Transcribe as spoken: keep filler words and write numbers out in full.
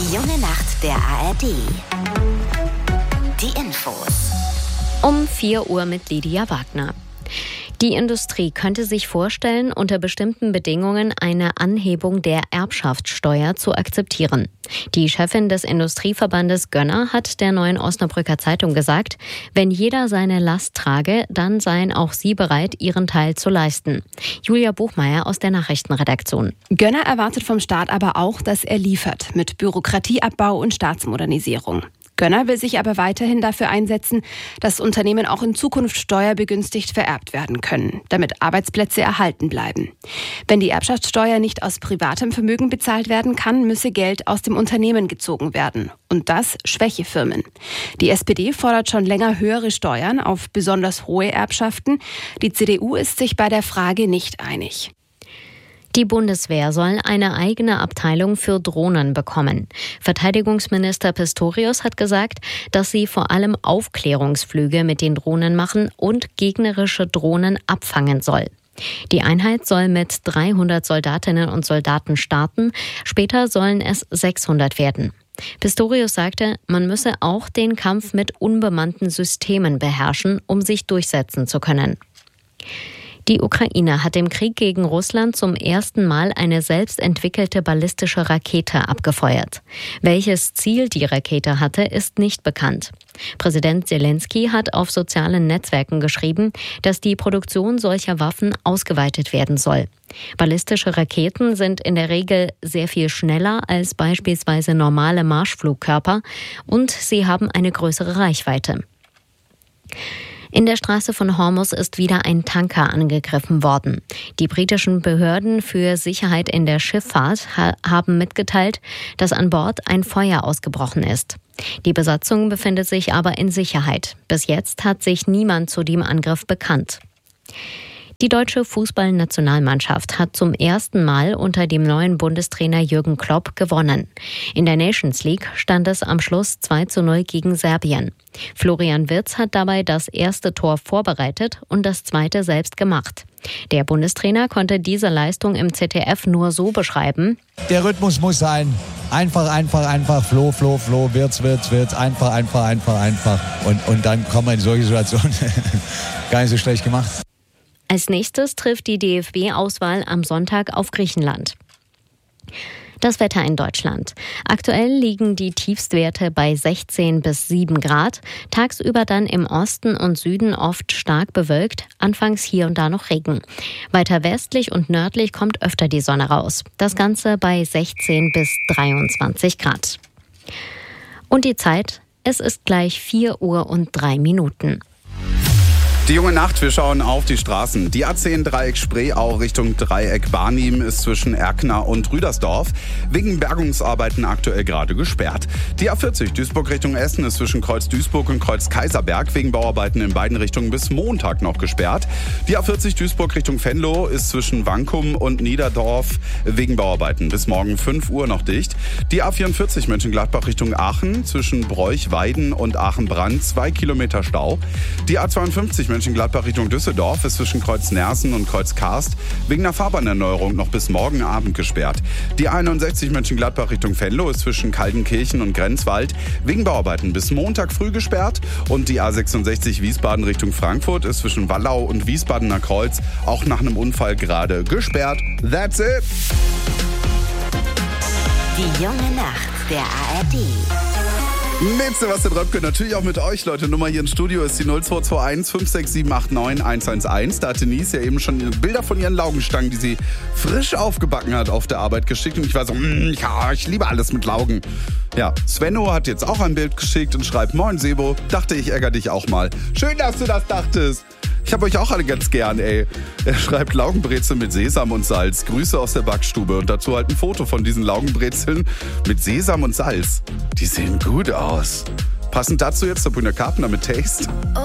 Die junge Nacht der A R D. Die Infos. Um vier Uhr mit Lydia Wagner. Die Industrie könnte sich vorstellen, unter bestimmten Bedingungen eine Anhebung der Erbschaftssteuer zu akzeptieren. Die Chefin des Industrieverbandes Gönner hat der Neuen Osnabrücker Zeitung gesagt, wenn jeder seine Last trage, dann seien auch sie bereit, ihren Teil zu leisten. Julia Buchmeier aus der Nachrichtenredaktion. Gönner erwartet vom Staat aber auch, dass er liefert mit Bürokratieabbau und Staatsmodernisierung. Gönner will sich aber weiterhin dafür einsetzen, dass Unternehmen auch in Zukunft steuerbegünstigt vererbt werden können, damit Arbeitsplätze erhalten bleiben. Wenn die Erbschaftssteuer nicht aus privatem Vermögen bezahlt werden kann, müsse Geld aus dem Unternehmen gezogen werden. Und das schwäche Firmen. Die S P D fordert schon länger höhere Steuern auf besonders hohe Erbschaften. Die C D U ist sich bei der Frage nicht einig. Die Bundeswehr soll eine eigene Abteilung für Drohnen bekommen. Verteidigungsminister Pistorius hat gesagt, dass sie vor allem Aufklärungsflüge mit den Drohnen machen und gegnerische Drohnen abfangen soll. Die Einheit soll mit dreihundert Soldatinnen und Soldaten starten, später sollen es sechshundert werden. Pistorius sagte, man müsse auch den Kampf mit unbemannten Systemen beherrschen, um sich durchsetzen zu können. Die Ukraine hat im Krieg gegen Russland zum ersten Mal eine selbst entwickelte ballistische Rakete abgefeuert. Welches Ziel die Rakete hatte, ist nicht bekannt. Präsident Zelensky hat auf sozialen Netzwerken geschrieben, dass die Produktion solcher Waffen ausgeweitet werden soll. Ballistische Raketen sind in der Regel sehr viel schneller als beispielsweise normale Marschflugkörper und sie haben eine größere Reichweite. In der Straße von Hormuz ist wieder ein Tanker angegriffen worden. Die britischen Behörden für Sicherheit in der Schifffahrt ha- haben mitgeteilt, dass an Bord ein Feuer ausgebrochen ist. Die Besatzung befindet sich aber in Sicherheit. Bis jetzt hat sich niemand zu dem Angriff bekannt. Die deutsche Fußballnationalmannschaft hat zum ersten Mal unter dem neuen Bundestrainer Jürgen Klopp gewonnen. In der Nations League stand es am Schluss zwei zu null gegen Serbien. Florian Wirtz hat dabei das erste Tor vorbereitet und das zweite selbst gemacht. Der Bundestrainer konnte diese Leistung im Z D F nur so beschreiben: Der Rhythmus muss sein. Einfach, einfach, einfach. Floh, Floh, Floh. Wirtz, Wirtz, Wirtz. Einfach, einfach, einfach, einfach. Und, und dann kommen wir in solche Situationen. Gar nicht so schlecht gemacht. Als nächstes trifft die D F B-Auswahl am Sonntag auf Griechenland. Das Wetter in Deutschland. Aktuell liegen die Tiefstwerte bei sechzehn bis sieben Grad. Tagsüber dann im Osten und Süden oft stark bewölkt, anfangs hier und da noch Regen. Weiter westlich und nördlich kommt öfter die Sonne raus. Das Ganze bei sechzehn bis dreiundzwanzig Grad. Und die Zeit, es ist gleich vier Uhr und drei Minuten. Die junge Nacht, wir schauen auf die Straßen. Die A zehn Dreieck Spreeau Richtung Dreieck Barnim ist zwischen Erkner und Rüdersdorf wegen Bergungsarbeiten aktuell gerade gesperrt. Die A vierzig Duisburg Richtung Essen ist zwischen Kreuz Duisburg und Kreuz Kaiserberg wegen Bauarbeiten in beiden Richtungen bis Montag noch gesperrt. Die A vierzig Duisburg Richtung Venlo ist zwischen Wankum und Niederdorf wegen Bauarbeiten bis morgen fünf Uhr noch dicht. Die A vierundvierzig Mönchengladbach Richtung Aachen zwischen Broich-Weiden und Aachen-Brand zwei Kilometer Stau. Die A zweiundfünfzig Mönchengladbach Richtung Düsseldorf ist zwischen Kreuz Nersen und Kreuz Karst wegen einer Fahrbahnerneuerung noch bis morgen Abend gesperrt. Die einundsechzig Mönchengladbach Richtung Venlo ist zwischen Kaltenkirchen und Grenzwald wegen Bauarbeiten bis Montag früh gesperrt. Und die A sechsundsechzig Wiesbaden Richtung Frankfurt ist zwischen Wallau und Wiesbadener Kreuz auch nach einem Unfall gerade gesperrt. That's it! Die junge Nacht der A R D. Mit Sebastian Röpke, natürlich auch mit euch, Leute. Nummer hier im Studio ist die null zwei zwei eins fünf sechs sieben acht neun eins eins eins. Da hat Denise ja eben schon Bilder von ihren Laugenstangen, die sie frisch aufgebacken hat, auf der Arbeit geschickt. Und ich war so, mm, ja, ich liebe alles mit Laugen. Ja, Svenno hat jetzt auch ein Bild geschickt und schreibt: Moin Sebo, dachte ich ärgere dich auch mal. Schön, dass du das dachtest. Ich hab euch auch alle ganz gern, ey. Er schreibt Laugenbrezel mit Sesam und Salz. Grüße aus der Backstube. Und dazu halt ein Foto von diesen Laugenbrezeln mit Sesam und Salz. Die sehen gut aus. Passend dazu jetzt der Brüner Karpner mit Taste.